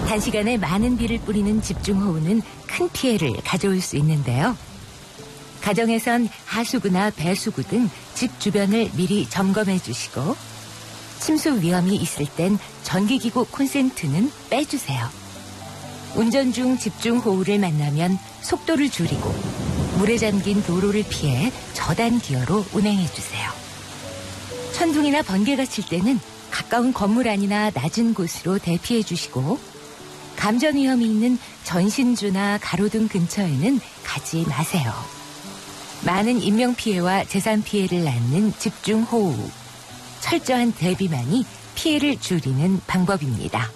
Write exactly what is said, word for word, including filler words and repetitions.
단시간에 많은 비를 뿌리는 집중호우는 큰 피해를 가져올 수 있는데요. 가정에선 하수구나 배수구 등 집 주변을 미리 점검해 주시고 침수 위험이 있을 땐 전기기구 콘센트는 빼주세요. 운전 중 집중호우를 만나면 속도를 줄이고 물에 잠긴 도로를 피해 저단 기어로 운행해 주세요. 천둥이나 번개가 칠 때는 가까운 건물 안이나 낮은 곳으로 대피해 주시고 감전 위험이 있는 전신주나 가로등 근처에는 가지 마세요. 많은 인명피해와 재산 피해를 낳는 집중호우. 철저한 대비만이 피해를 줄이는 방법입니다.